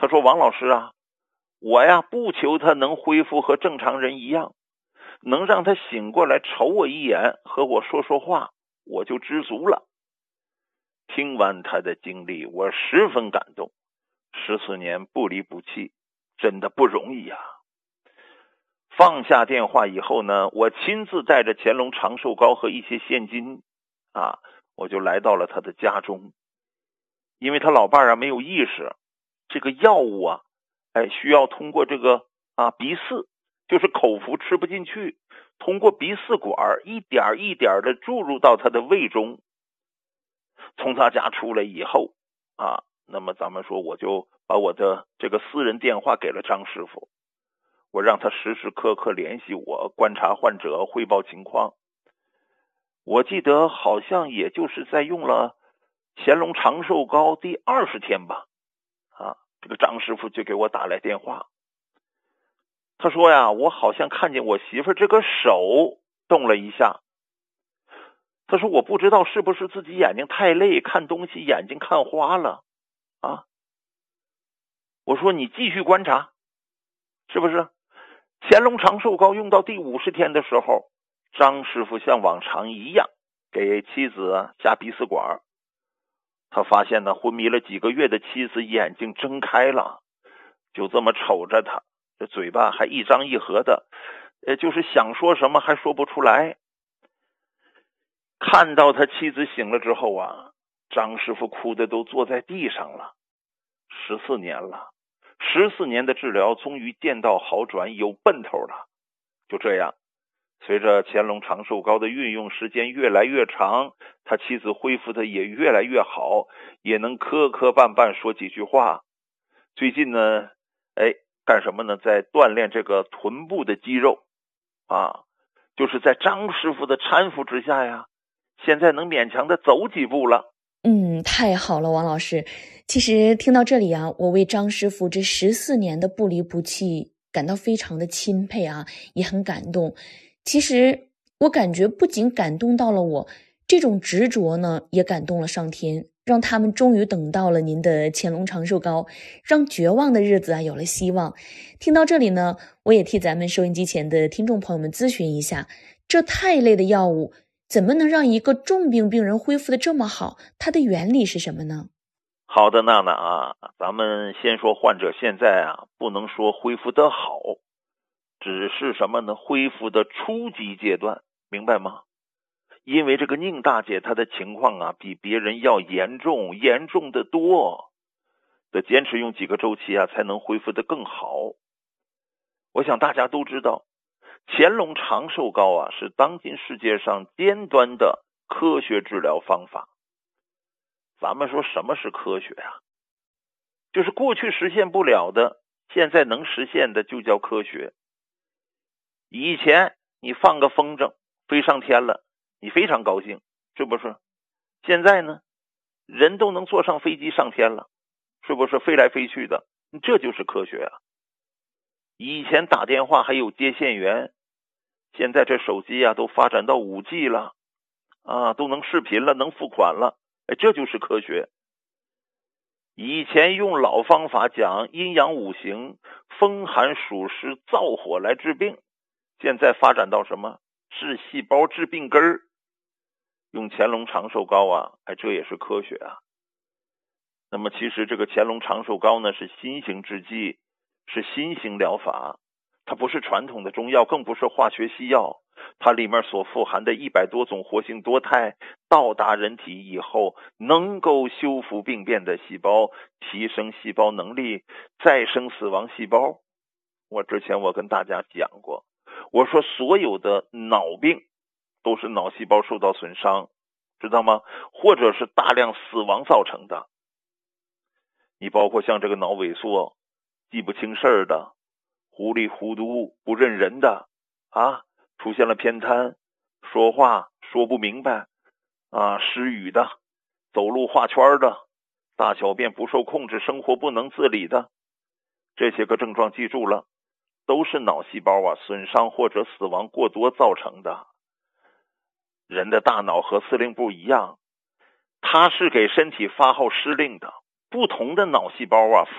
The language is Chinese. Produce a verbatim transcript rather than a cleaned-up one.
他说王老师啊，我呀不求他能恢复和正常人一样，能让他醒过来瞅我一眼和我说说话，我就知足了。听完他的经历，我十分感动，十四年不离不弃，真的不容易呀。放下电话以后呢，我亲自带着乾隆长寿糕和一些现金啊，我就来到了他的家中。因为他老伴儿啊没有意识，这个药物啊，哎，需要通过这个啊鼻饲，就是口服吃不进去，通过鼻饲管一点一点的注入到他的胃中。从他家出来以后啊，那么咱们说我就把我的这个私人电话给了张师傅，我让他时时刻刻联系我，观察患者，汇报情况。我记得好像也就是在用了乾隆长寿膏第二十天吧，啊，这个张师傅就给我打来电话。他说呀，我好像看见我媳妇这个手动了一下。他说我不知道是不是自己眼睛太累，看东西眼睛看花了啊。我说你继续观察，是不是？乾隆长寿膏用到第五十天的时候，张师傅像往常一样给妻子下鼻饲管。他发现呢，昏迷了几个月的妻子眼睛睁开了，就这么瞅着他，这嘴巴还一张一合的，呃，就是想说什么还说不出来。看到他妻子醒了之后啊，张师傅哭的都坐在地上了。十四年了，十四年的治疗终于见到好转，有奔头了。就这样，随着乾隆长寿膏的运用时间越来越长，他妻子恢复的也越来越好，也能磕磕绊绊说几句话。最近呢，哎，干什么呢？在锻炼这个臀部的肌肉啊，就是在张师傅的搀扶之下呀，现在能勉强的走几步了。 嗯，太好了，王老师。其实听到这里啊，我为张师傅这十四年的不离不弃感到非常的钦佩啊，也很感动。其实我感觉不仅感动到了我，这种执着呢，也感动了上天，让他们终于等到了您的乾隆长寿膏，让绝望的日子啊有了希望。听到这里呢，我也替咱们收音机前的听众朋友们咨询一下，这肽类的药物怎么能让一个重病病人恢复的这么好？它的原理是什么呢？ 好的，娜娜啊，咱们先说患者现在啊，不能说恢复得好，只是什么呢？恢复的初级阶段，明白吗？因为这个宁大姐她的情况啊，比别人要严重，严重的多，得坚持用几个周期啊，才能恢复得更好。我想大家都知道，乾隆长寿膏啊，是当今世界上尖端的科学治疗方法。咱们说什么是科学啊？就是过去实现不了的，现在能实现的就叫科学。以前你放个风筝飞上天了，你非常高兴，是不是？现在呢，人都能坐上飞机上天了，是不是？飞来飞去的，这就是科学啊。以前打电话还有接线员，现在这手机啊都发展到 五 G 了啊，都能视频了，能付款了，哎，这就是科学。以前用老方法讲阴阳五行、风寒暑湿燥火来治病，现在发展到什么？治细胞、治病根儿。用乾隆长寿膏啊，哎，这也是科学啊。那么其实这个乾隆长寿膏呢，是新型制剂，是新型疗法，它不是传统的中药，更不是化学西药。它里面所富含的一百多种活性多肽，到达人体以后，能够修复病变的细胞，提升细胞能力，再生死亡细胞。我之前我跟大家讲过，我说所有的脑病都是脑细胞受到损伤，知道吗？或者是大量死亡造成的。你包括像这个脑萎缩、记不清事儿的、糊里糊涂不认人的啊，出现了偏瘫，说话说不明白啊，失语的，走路画圈的，大小便不受控制，生活不能自理的，这些个症状记住了，都是脑细胞啊损伤或者死亡过多造成的。人的大脑和司令部一样，它是给身体发号施令的，不同的脑细胞啊